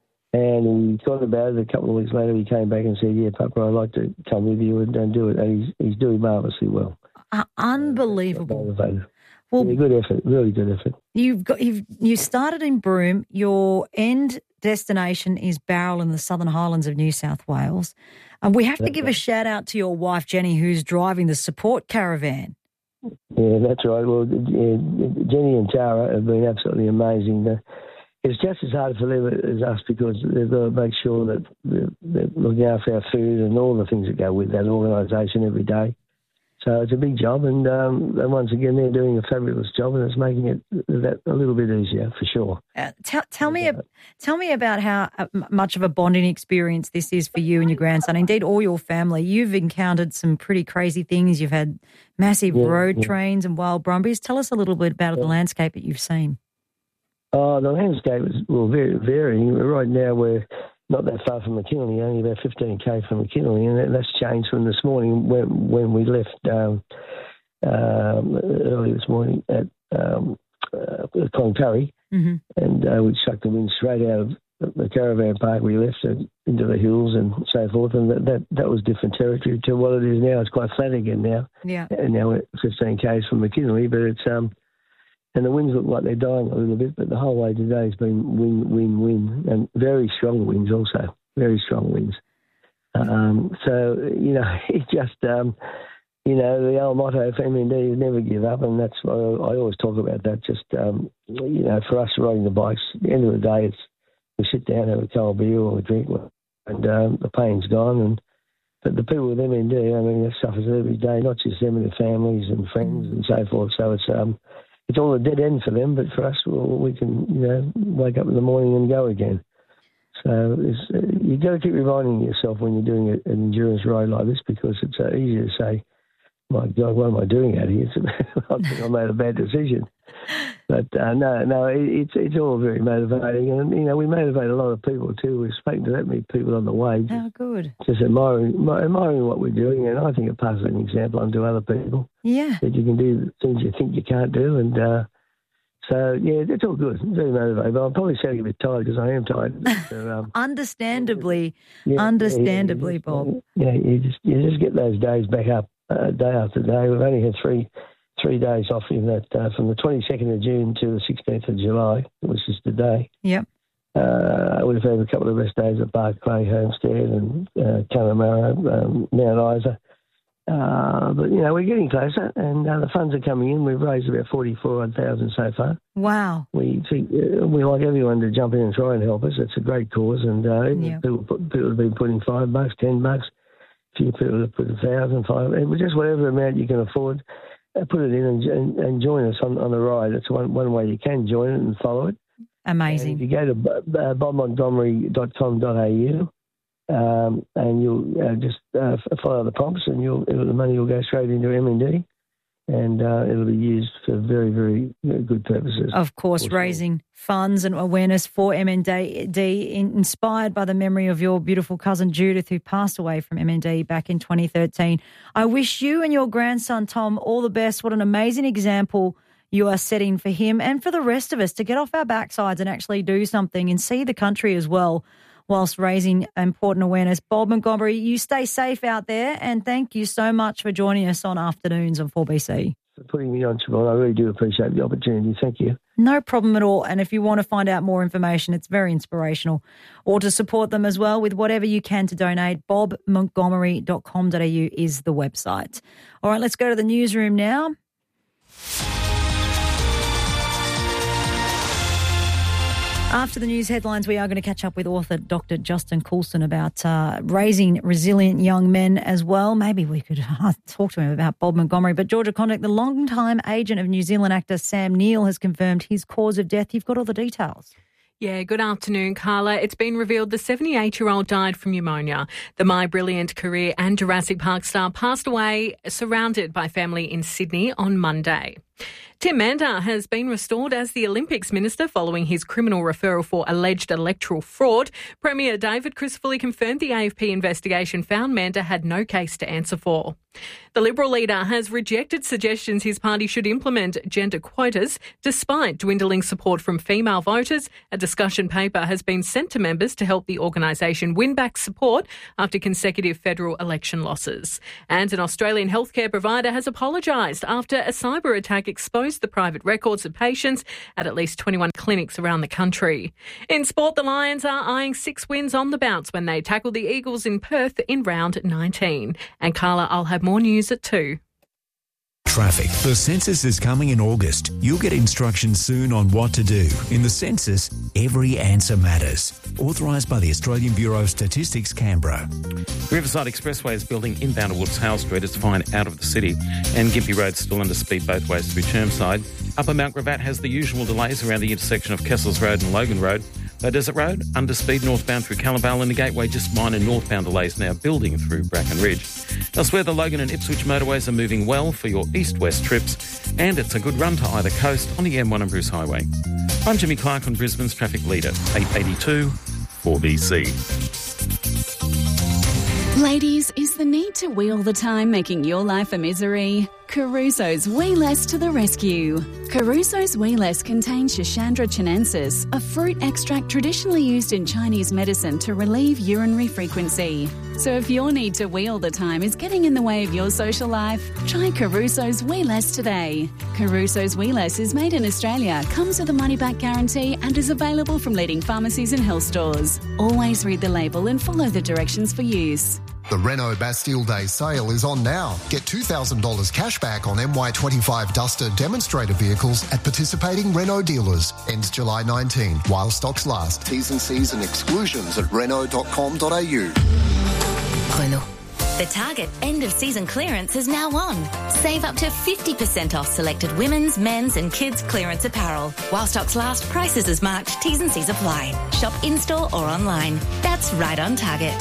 And he thought about it. A couple of weeks later, he came back and said, yeah, Papa, I'd like to come with you and, and do it. And he's, he's doing marvellously well. Uh, unbelievable. Motivated. Well, yeah, good effort, really good effort. You've got you've you started in Broome. Your end destination is Bowral in the Southern Highlands of New South Wales. And we have to give a shout out to your wife Jenny, who's driving the support caravan. Yeah, that's right. Well, yeah, Jenny and Tara have been absolutely amazing. Uh, it's just as hard for them as us, because they've got to make sure that they're, they're looking after our food and all the things that go with that organisation every day. So it's a big job, and, um, and once again, they're doing a fabulous job, and it's making it that a little bit easier for sure. Uh, tell, tell me, tell me about how much of a bonding experience this is for you and your grandson. Indeed, all your family. You've encountered some pretty crazy things. You've had massive yeah, road yeah. trains and wild brumbies. Tell us a little bit about yeah. the landscape that you've seen. Oh, the landscape is well very varying. Right now, we're not that far from McKinley, only about fifteen k from McKinley, and that's changed from this morning when when we left um, um, early this morning at um, uh, Cloncurry, mm-hmm. and uh, we sucked the wind straight out of the caravan park. We left it into the hills and so forth, and that, that that was different territory to what it is now. It's quite flat again now. Yeah, and now we're fifteen k's from McKinley, but it's um. And the winds look like they're dying a little bit, but the whole way today has been wind, wind, wind, and very strong winds also, very strong winds. Um, so, you know, it just, um, you know, the old motto for M N D is never give up, and that's why I always talk about that. Just, um, you know, for us riding the bikes, at the end of the day, it's we sit down, have a cold beer or a drink, and um, the pain's gone. And But the people with M N D, I mean, that suffers every day, not just them and their families and friends and so forth. So it's... um. It's all a dead end for them, but for us, well, we can, you know, wake up in the morning and go again. So it's, uh, you've got to keep reminding yourself when you're doing an endurance ride like this, because it's uh, easy to say, my God, what am I doing out here? I think I made a bad decision. But uh, no, no, it, it's it's all very motivating. And, you know, we motivate a lot of people too. We've spoken to that many people on the way. How good. Just admiring, admiring what we're doing. And I think it passes an example on to other people. Yeah. That you can do things you think you can't do. And uh, so, yeah, it's all good. It's very motivating. But I'm probably sounding a bit tired because I am tired. So, um, understandably, yeah, understandably, yeah, yeah, Bob. Yeah, you just, you just get those days back up uh, day after day. We've only had three... Three days off in that uh, from the twenty-second of June to the sixteenth of July, which is today. Yep. Uh, we've had a couple of rest days at Barclay, Homestead, and uh, Connemara, um, Mount Isa. Uh, but you know, we're getting closer, and uh, the funds are coming in. We've raised about forty-four thousand so far. Wow. We think uh, we like everyone to jump in and try and help us. It's a great cause, and uh, yep. people put, people have been putting five bucks, ten bucks. A few people have put a thousand, five, just whatever amount you can afford. Uh, put it in and, and, and join us on, on the ride. It's one, one way you can join it and follow it. Amazing. And if you go to uh, bob montgomery dot com dot a u um, and you'll uh, just uh, follow the prompts, and you'll it'll, the money will go straight into M N D, and uh, it'll be used for very, very good purposes. Of course, also raising funds and awareness for M N D, inspired by the memory of your beautiful cousin Judith, who passed away from M N D back in twenty thirteen. I wish you and your grandson, Tom, all the best. What an amazing example you are setting for him and for the rest of us to get off our backsides and actually do something and see the country as well whilst raising important awareness. Bob Montgomery, you stay safe out there, and thank you so much for joining us on Afternoons on four B C. For putting me on, Siobhan. I really do appreciate the opportunity. Thank you. No problem at all. And if you want to find out more information, it's very inspirational, or to support them as well with whatever you can to donate, bob montgomery dot com dot a u is the website. All right, let's go to the newsroom now. After the news headlines, we are going to catch up with author Doctor Justin Coulson about uh, raising resilient young men as well. Maybe we could uh, talk to him about Bob Montgomery. But Georgia Condick, the long-time agent of New Zealand actor Sam Neill, has confirmed his cause of death. You've got all the details. Yeah, good afternoon, Carla. It's been revealed the seventy-eight-year-old died from pneumonia. The My Brilliant Career and Jurassic Park star passed away surrounded by family in Sydney on Monday. Tim Mandar has been restored as the Olympics Minister following his criminal referral for alleged electoral fraud. Premier David Crisafulli confirmed the A F P investigation found Mandar had no case to answer for. The Liberal leader has rejected suggestions his party should implement gender quotas despite dwindling support from female voters. A discussion paper has been sent to members to help the organisation win back support after consecutive federal election losses. And an Australian healthcare provider has apologised after a cyber attack exposed the private records of patients at at least twenty-one clinics around the country. In sport, the Lions are eyeing six wins on the bounce when they tackle the Eagles in Perth in round nineteen. And Carla, I'll have more news at two. Traffic. The census is coming in August. You'll get instructions soon on what to do. In the census, every answer matters. Authorised by the Australian Bureau of Statistics, Canberra. Riverside Expressway is building inbound towards Howell Street. It's fine out of the city. And Gympie Road still under speed both ways through Chermside. Upper Mount Gravatt has the usual delays around the intersection of Kessels Road and Logan Road. Bow Desert Road, under speed northbound through Calabar, and the Gateway just minor northbound delays now building through Bracken Ridge. Elsewhere, the Logan and Ipswich motorways are moving well for your east-west trips, and it's a good run to either coast on the M one and Bruce Highway. I'm Jimmy Clark on Brisbane's Traffic Leader, eight eighty-two, four B C. Ladies, is the need to wheel the time making your life a misery? Caruso's Wee Less to the rescue. Caruso's Wee Less contains Schisandra chinensis, a fruit extract traditionally used in Chinese medicine to relieve urinary frequency. So if your need to wheel the time is getting in the way of your social life, try Caruso's Wee Less today. Caruso's Wee Less is made in Australia, comes with a money-back guarantee and is available from leading pharmacies and health stores. Always read the label and follow the directions for use. The Renault Bastille Day sale is on now. Get two thousand dollars cash back on M Y twenty-five Duster demonstrator vehicles at participating Renault dealers. Ends July nineteenth while stocks last. T's and C's and exclusions at renault dot com dot a u. Renault. The Target end of season clearance is now on. Save up to fifty percent off selected women's, men's and kids clearance apparel. While stocks last, prices as marked, T's and C's apply. Shop in-store or online. That's right on Target.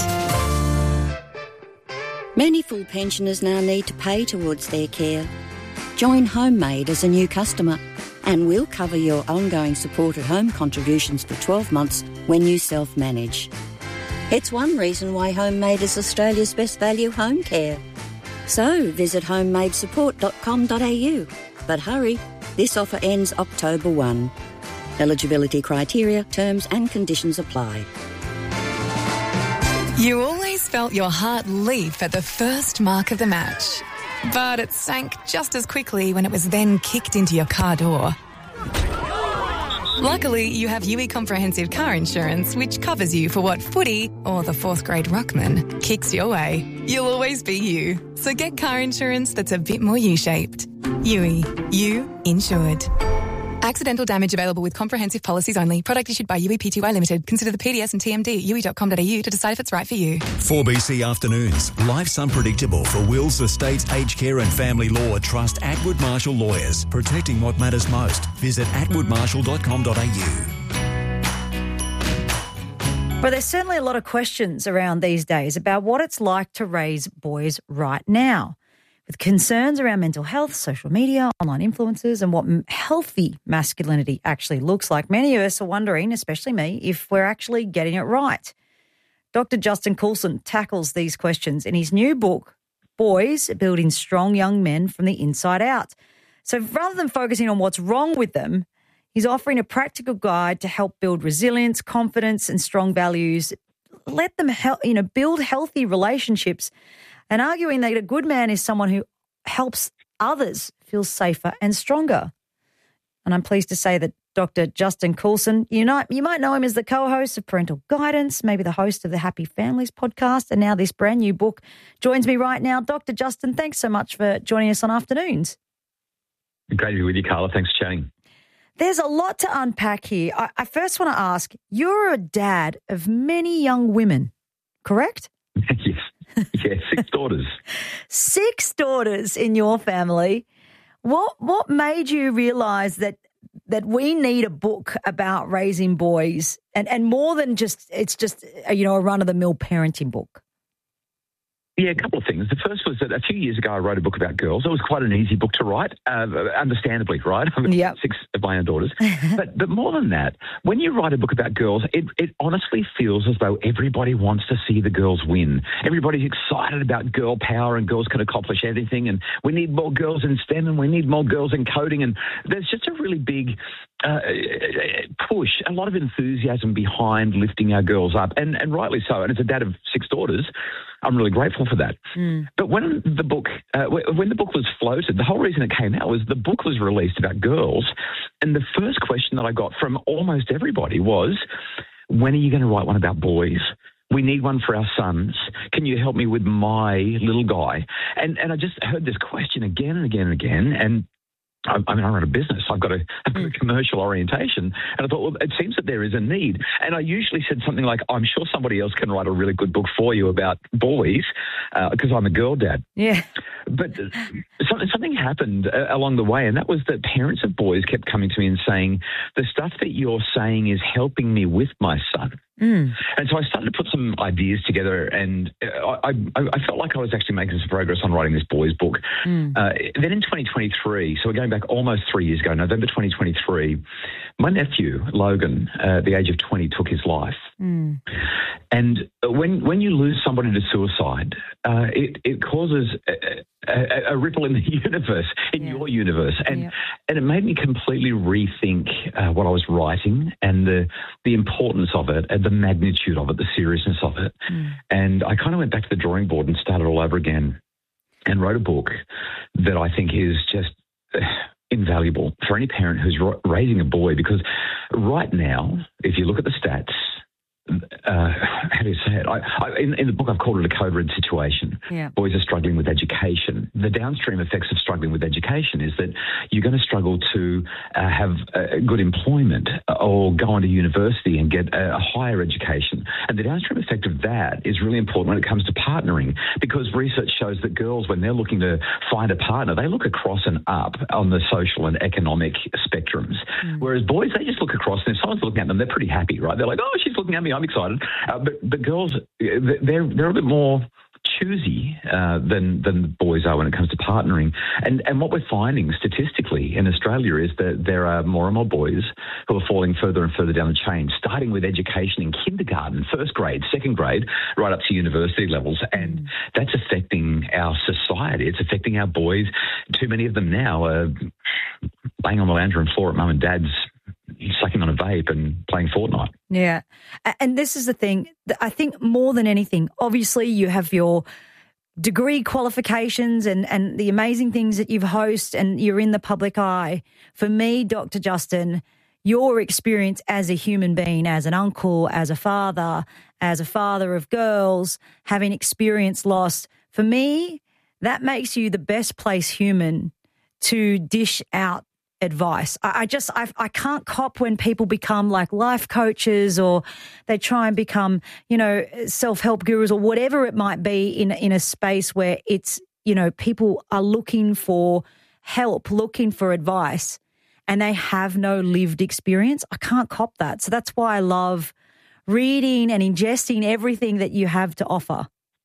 Many full pensioners now need to pay towards their care. Join Homemade as a new customer and we'll cover your ongoing support at home contributions for twelve months when you self-manage. It's one reason why Homemade is Australia's best value home care. So visit homemade support dot com dot a u. But hurry, this offer ends October first. Eligibility criteria, terms and conditions apply. You always felt your heart leap at the first mark of the match. But it sank just as quickly when it was then kicked into your car door. Luckily, you have U E Comprehensive Car Insurance, which covers you for what footy, or the fourth grade ruckman, kicks your way. You'll always be you. So get car insurance that's a bit more U-shaped. U E. You insured. Accidental damage available with comprehensive policies only. Product issued by U E P T Y Limited. Consider the P D S and T M D at u e dot com dot a u to decide if it's right for you. four B C Afternoons. Life's unpredictable for wills, estates, aged care and family law. Trust Atwood Marshall Lawyers. Protecting what matters most. Visit atwood marshall dot com dot a u. But there's certainly a lot of questions around these days about what it's like to raise boys right now. With concerns around mental health, social media, online influences, and what healthy masculinity actually looks like, many of us are wondering, especially me, if we're actually getting it right. Doctor Justin Coulson tackles these questions in his new book, Boys Building Strong Young Men from the Inside Out. So rather than focusing on what's wrong with them, he's offering a practical guide to help build resilience, confidence, and strong values. Let them help, you know, build healthy relationships, and arguing that a good man is someone who helps others feel safer and stronger. And I'm pleased to say that Doctor Justin Coulson, you know, you might know him as the co-host of Parental Guidance, maybe the host of the Happy Families podcast, and now this brand new book, joins me right now. Doctor Justin, thanks so much for joining us on Afternoons. Great to be with you, Carla. Thanks for chatting. There's a lot to unpack here. I, I first want to ask, you're a dad of many young women, correct? Yes. Yeah, six daughters. Six daughters in your family. What what made you realise that that we need a book about raising boys, and, and more than just it's just you know a run of the mill parenting book? Yeah, a couple of things. The first was that a few years ago I wrote a book about girls. It was quite an easy book to write, uh, understandably, right? I've got yep. six of my own daughters. but but more than that, when you write a book about girls, it, it honestly feels as though everybody wants to see the girls win. Everybody's excited about girl power and girls can accomplish anything, and we need more girls in STEM and we need more girls in coding, and there's just a really big uh, push, a lot of enthusiasm behind lifting our girls up, and, and rightly so. And as a dad of six daughters, I'm really grateful for that. Mm. But when the book uh, when the book was floated, the whole reason it came out was the book was released about girls, and the first question that I got from almost everybody was, when are you going to write one about boys? We need one for our sons. Can you help me with my little guy? And and I just heard this question again and again and again, and I, I mean, I run a business. I've got a, I've got a commercial orientation. And I thought, well, it seems that there is a need. And I usually said something like, I'm sure somebody else can write a really good book for you about boys because uh, I'm a girl dad. Yeah. But something, something happened uh, along the way, and that was that parents of boys kept coming to me and saying, the stuff that you're saying is helping me with my son. Mm. And so I started to put some ideas together, and I, I, I felt like I was actually making some progress on writing this boys' book. Mm. Uh, then in twenty twenty-three, so we're going back almost three years ago, November twenty twenty-three, my nephew, Logan, uh, at the age of twenty, took his life. Mm. And when when you lose somebody to suicide, uh, it, it causes a, a, a ripple in the universe, in yeah. your universe. And yeah. and it made me completely rethink uh, what I was writing and the the importance of it and the magnitude of it, the seriousness of it. Mm. And I kind of went back to the drawing board and started all over again and wrote a book that I think is just uh, invaluable for any parent who's ra- raising a boy, because right now, if you look at the stats, Uh, how do you say it? I, I, in, in the book, I've called it a code red situation. Yeah. Boys are struggling with education. The downstream effects of struggling with education is that you're going to struggle to uh, have uh, good employment or go on to university and get a, a higher education. And the downstream effect of that is really important when it comes to partnering, because research shows that girls, when they're looking to find a partner, they look across and up on the social and economic spectrums. Mm. Whereas boys, they just look across, and if someone's looking at them, they're pretty happy, right? They're like, oh, she's looking at me, I'm excited. Uh, but but girls, they're they're a bit more choosy uh, than than boys are when it comes to partnering. And and what we're finding statistically in Australia is that there are more and more boys who are falling further and further down the chain, starting with education in kindergarten, first grade, second grade, right up to university levels. And that's affecting our society. It's affecting our boys. Too many of them now are laying on the lounge room floor at mum and dad's, sucking on a vape and playing Fortnite. Yeah. And this is the thing. I think more than anything, obviously you have your degree qualifications and, and the amazing things that you've hosted and you're in the public eye. For me, Doctor Justin, your experience as a human being, as an uncle, as a father, as a father of girls, having experienced loss, for me, that makes you the best place human to dish out advice. I, I just, I, I can't cop when people become like life coaches or they try and become, you know, self-help gurus or whatever it might be in, in a space where it's, you know, people are looking for help, looking for advice, and they have no lived experience. I can't cop that. So that's why I love reading and ingesting everything that you have to offer.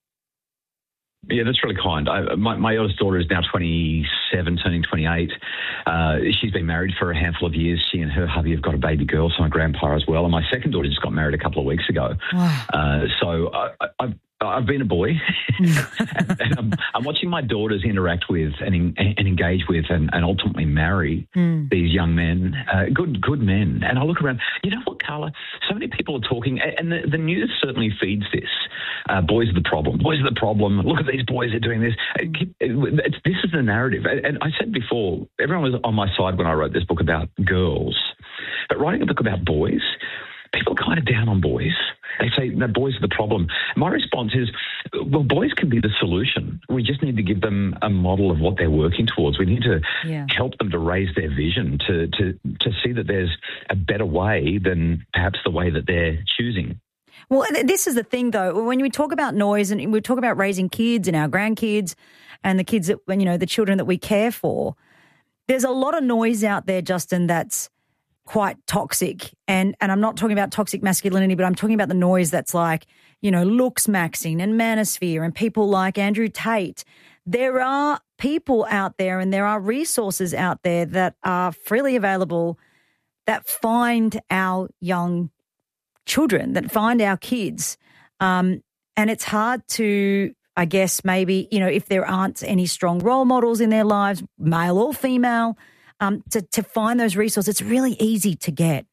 Yeah, that's really kind. I, my, my eldest daughter is now twenty-seven, turning twenty-eight. Uh, she's been married for a handful of years. She and her hubby have got a baby girl, so I'm a grandpa as well. And my second daughter just got married a couple of weeks ago. Wow. Uh, so I, I, I've been a boy, and, and I'm, I'm watching my daughters interact with and, and engage with and, and ultimately marry mm. these young men, uh, good good men. And I look around, you know what, Carla? So many people are talking, and the, the news certainly feeds this. Uh, boys are the problem. Boys are the problem. Look at these boys, they're doing this. It, it, it's, this is the narrative. And I said before, everyone was on my side when I wrote this book about girls. But writing a book about boys, people are kind of down on boys. They say, no, boys are the problem. My response is, well, boys can be the solution. We just need to give them a model of what they're working towards. We need to yeah. help them to raise their vision, to, to, to see that there's a better way than perhaps the way that they're choosing. Well, this is the thing, though. When we talk about noise and we talk about raising kids and our grandkids and the kids that, you know, the children that we care for, there's a lot of noise out there, Justin, that's quite toxic. And, and I'm not talking about toxic masculinity, but I'm talking about the noise that's like, you know, looks maxing and manosphere and people like Andrew Tate. There are people out there and there are resources out there that are freely available that find our young children, that find our kids. Um, and it's hard to, I guess, maybe, you know, if there aren't any strong role models in their lives, male or female, um, to, to find those resources. It's really easy to get.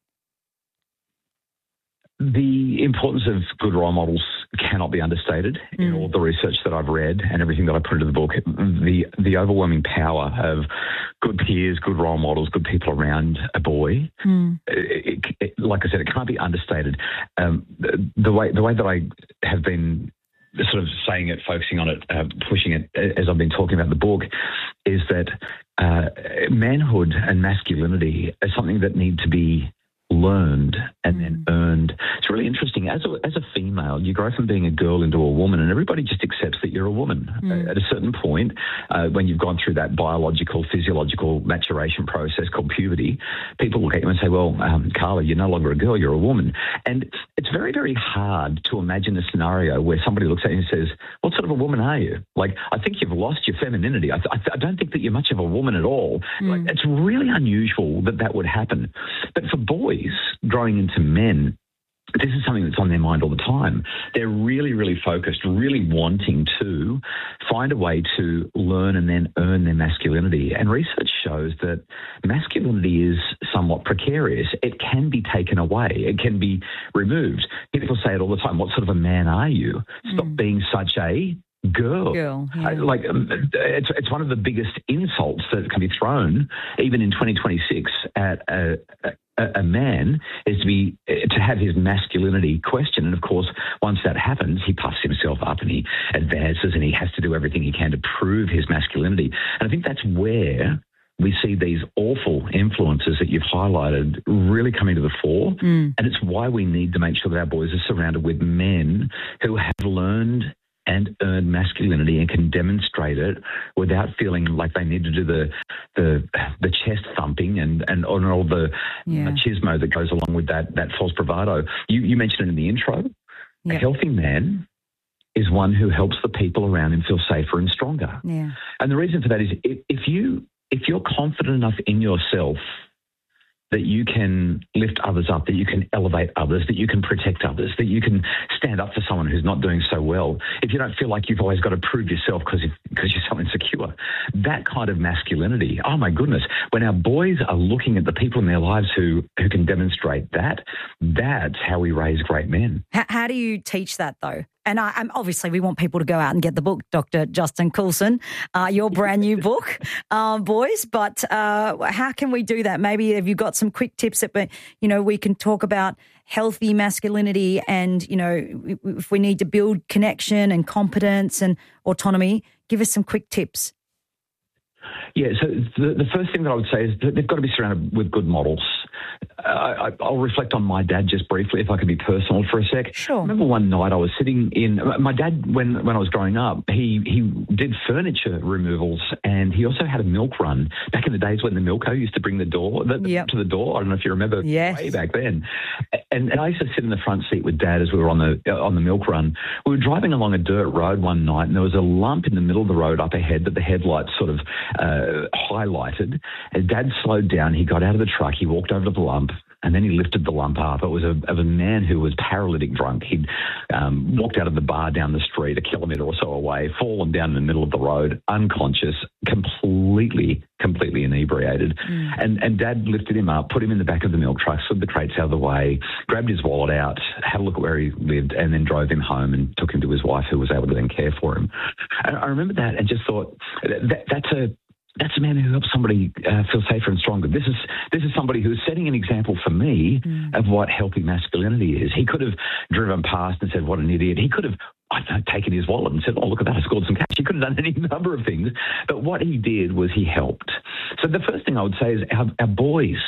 The importance of good role models cannot be understated. Mm. In all the research that I've read and everything that I put into the book, the the overwhelming power of good peers, good role models, good people around a boy, mm. it, it, it, like I said, it can't be understated. Um, the, the way the way that I have been sort of saying it, focusing on it, uh, pushing it as I've been talking about the book, is that uh, manhood and masculinity are something that need to be learned and then earned. It's really interesting. As a, as a female, you grow from being a girl into a woman, and everybody just accepts that you're a woman. Mm. At a certain point, uh, when you've gone through that biological, physiological maturation process called puberty, people look at you and say, well, um, Carla, you're no longer a girl, you're a woman. And it's very, very hard to imagine a scenario where somebody looks at you and says, what sort of a woman are you? Like, I think you've lost your femininity. I, th- I don't think that you're much of a woman at all. Mm. Like, it's really unusual that that would happen. But for boys, growing into men, this is something that's on their mind all the time. They're really, really focused, really wanting to find a way to learn and then earn their masculinity. And research shows that masculinity is somewhat precarious. It can be taken away. It can be removed. People say it all the time. What sort of a man are you? Stop mm. being such a girl. Girl yeah. uh, like um, it's it's one of the biggest insults that can be thrown, even in twenty twenty-six, at a, a, a man, is to be to have his masculinity questioned. And of course, once that happens, he puffs himself up and he advances and he has to do everything he can to prove his masculinity. And I think that's where we see these awful influences that you've highlighted really coming to the fore. Mm. And it's why we need to make sure that our boys are surrounded with men who have learned and earn masculinity and can demonstrate it without feeling like they need to do the the, the chest thumping and, and all the yeah. machismo that goes along with that that false bravado. You, you mentioned it in the intro. Yeah. A healthy man is one who helps the people around him feel safer and stronger. Yeah. And the reason for that is if, if you if you're confident enough in yourself that you can lift others up, that you can elevate others, that you can protect others, that you can stand up for someone who's not doing so well. If you don't feel like you've always got to prove yourself because because you're so insecure, that kind of masculinity, oh my goodness, when our boys are looking at the people in their lives who, who can demonstrate that, that's how we raise great men. How, how do you teach that though? And I, I'm obviously we want people to go out and get the book, Doctor Justin Coulson, uh, your brand new book, uh, boys. But uh, how can we do that? Maybe have you got some quick tips that, you know, we can talk about healthy masculinity and, you know, if we need to build connection and competence and autonomy, give us some quick tips. Yeah, so the, the first thing that I would say is that they've got to be surrounded with good models. Uh, I, I'll reflect on my dad just briefly, if I can be personal for a sec. Sure. I remember one night I was sitting in, my dad, when, when I was growing up, he, he did furniture removals and he also had a milk run back in the days when the Milko used to bring the door the, yep. to the door. I don't know if you remember yes. way back then. And, and I used to sit in the front seat with Dad as we were on the on the milk run. We were driving along a dirt road one night and there was a lump in the middle of the road up ahead that the headlights sort of uh, highlighted. As Dad slowed down, he got out of the truck, he walked over to the lump, and then he lifted the lump up. It was a, of a man who was paralytic drunk. He'd um, walked out of the bar down the street a kilometre or so away, fallen down in the middle of the road, unconscious, completely, completely inebriated. Mm. And, and Dad lifted him up, put him in the back of the milk truck, slid the crates out of the way, grabbed his wallet out, had a look at where he lived, and then drove him home and took him to his wife, who was able to then care for him. And I remember that and just thought, that, that's a That's a man who helps somebody uh, feel safer and stronger. This is this is somebody who's setting an example for me mm. of what healthy masculinity is. He could have driven past and said, what an idiot. He could have, I don't know, taken his wallet and said, oh, look at that, I scored some cash. He could have done any number of things. But what he did was he helped. So the first thing I would say is our, our boys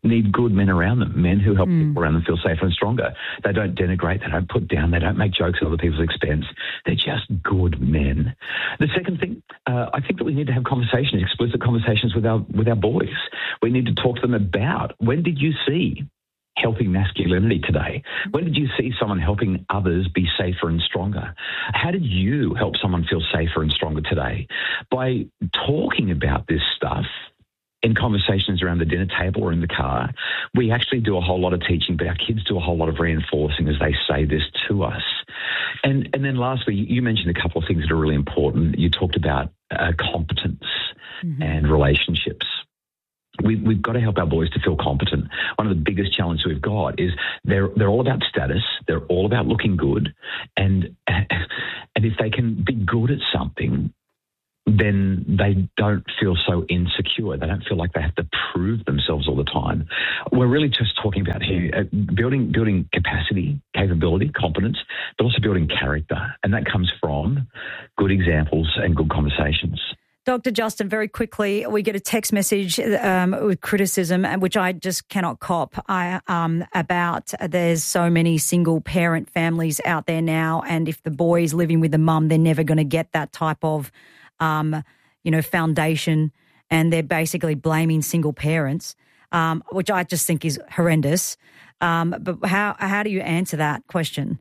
need good men around them, men who help Mm. people around them feel safer and stronger. They don't denigrate, they don't put down, they don't make jokes at other people's expense. They're just good men. The second thing, uh, I think that we need to have conversations, explicit conversations with our with our boys. We need to talk to them about, when did you see helping masculinity today? When did you see someone helping others be safer and stronger? How did you help someone feel safer and stronger today? By talking about this stuff in conversations around the dinner table or in the car, we actually do a whole lot of teaching, but our kids do a whole lot of reinforcing as they say this to us. And and then lastly, you mentioned a couple of things that are really important. You talked about uh, competence mm-hmm. and relationships. We, we've got to help our boys to feel competent. One of the biggest challenges we've got is they're they're all about status. They're all about looking good, and and if they can be good at something, then they don't feel so insecure. They don't feel like they have to prove themselves all the time. We're really just talking about here uh, building building capacity, capability, competence, but also building character, and that comes from good examples and good conversations. Doctor Justin, very quickly, we get a text message um, with criticism, which I just cannot cop, I, um, about there's so many single-parent families out there now, and if the boy's living with the mum, they're never going to get that type of, um, you know, foundation, and they're basically blaming single parents, um, which I just think is horrendous. Um, but how how do you answer that question?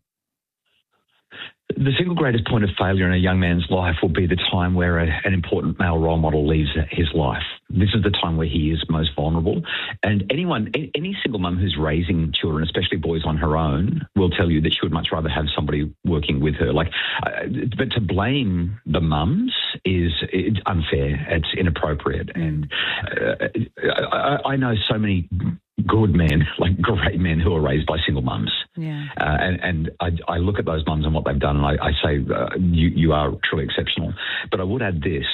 The single greatest point of failure in a young man's life will be the time where a, an important male role model leaves his life. This is the time where he is most vulnerable. And anyone, any single mum who's raising children, especially boys on her own, will tell you that she would much rather have somebody working with her. Like, uh, but to blame the mums is it's unfair. It's inappropriate. And uh, I, I know so many good men, like great men who are raised by single mums. Yeah. Uh, and and I, I look at those mums and what they've done, and I, I say, uh, you, you are truly exceptional. But I would add this.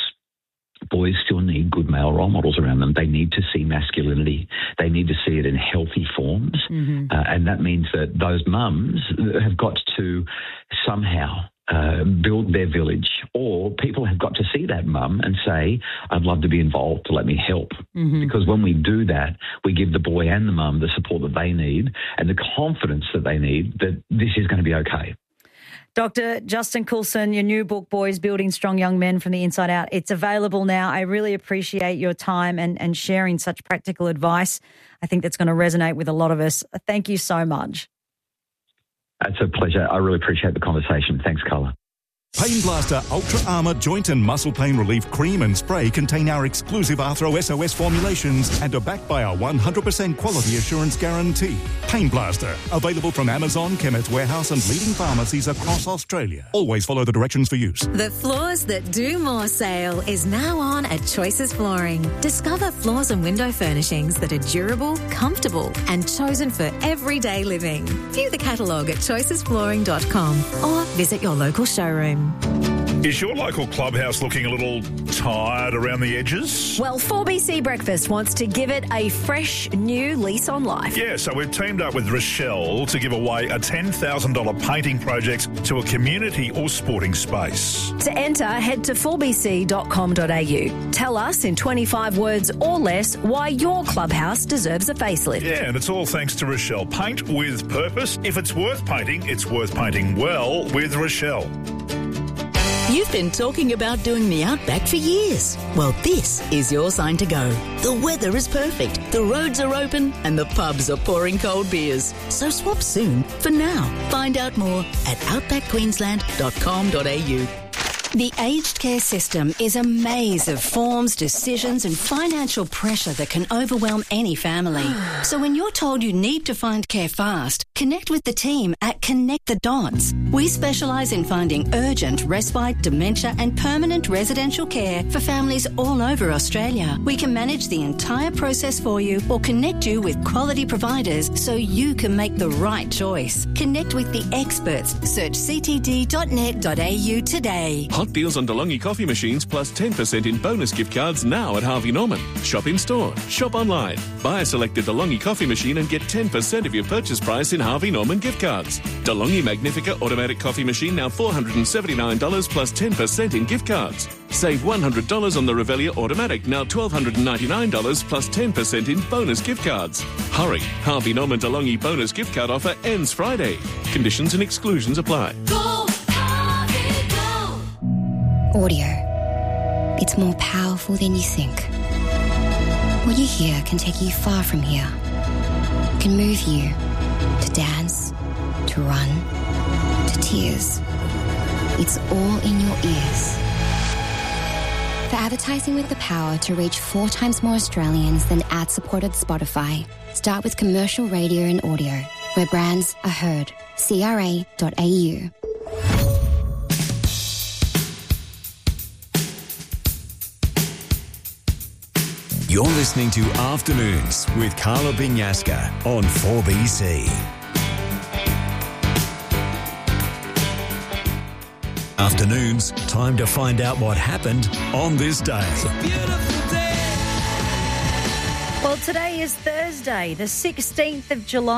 Boys still need good male role models around them. They need to see masculinity. They need to see it in healthy forms. Mm-hmm. Uh, and that means that those mums have got to somehow uh, build their village, or people have got to see that mum and say, I'd love to be involved, to let me help. Mm-hmm. Because when we do that, we give the boy and the mum the support that they need and the confidence that they need that this is going to be okay. Doctor Justin Coulson, your new book, Boys Building Strong Young Men from the Inside Out. It's available now. I really appreciate your time and, and sharing such practical advice. I think that's going to resonate with a lot of us. Thank you so much. It's a pleasure. I really appreciate the conversation. Thanks, Carla. Pain Blaster Ultra Armour Joint and Muscle Pain Relief Cream and Spray contain our exclusive Arthro S O S formulations and are backed by our one hundred percent quality assurance guarantee. Pain Blaster, available from Amazon, Chemist Warehouse and leading pharmacies across Australia. Always follow the directions for use. The Floors That Do More sale is now on at Choices Flooring. Discover floors and window furnishings that are durable, comfortable and chosen for everyday living. View the catalogue at choices flooring dot com or visit your local showroom. Is your local clubhouse looking a little tired around the edges? Well, four B C Breakfast wants to give it a fresh new lease on life. Yeah, so we've teamed up with Rochelle to give away a ten thousand dollars painting project to a community or sporting space. To enter, head to four b c dot com dot a u. Tell us in twenty-five words or less why your clubhouse deserves a facelift. Yeah, and it's all thanks to Rochelle. Paint with purpose. If it's worth painting, it's worth painting well with Rochelle. You've been talking about doing the Outback for years. Well, this is your sign to go. The weather is perfect, the roads are open, and the pubs are pouring cold beers. So swap soon. For now, find out more at outback queensland dot com dot a u. The aged care system is a maze of forms, decisions and financial pressure that can overwhelm any family. So when you're told you need to find care fast, connect with the team at Connect the Dots. We specialise in finding urgent, respite, dementia and permanent residential care for families all over Australia. We can manage the entire process for you or connect you with quality providers so you can make the right choice. Connect with the experts. Search c t d dot net dot a u today. Hot deals on DeLonghi coffee machines plus ten percent in bonus gift cards now at Harvey Norman. Shop in store, shop online. Buy a selected DeLonghi coffee machine and get ten percent of your purchase price in Harvey Norman gift cards. DeLonghi Magnifica automatic coffee machine now four hundred seventy-nine dollars plus ten percent in gift cards. Save one hundred dollars on the Revelia automatic, now one thousand two hundred ninety-nine dollars plus ten percent in bonus gift cards. Hurry, Harvey Norman DeLonghi bonus gift card offer ends Friday. Conditions and exclusions apply. Go, Harvey, go. Audio. It's more powerful than you think. What you hear can take you far from here. It can move you to dance, to run, to tears. It's all in your ears. For advertising with the power to reach four times more Australians than ad-supported Spotify, start with commercial radio and audio, where brands are heard. C R A dot A U. You're listening to Afternoons with Carla Binyaska on four B C. Afternoons, time to find out what happened on this day. Well, today is Thursday, the sixteenth of July.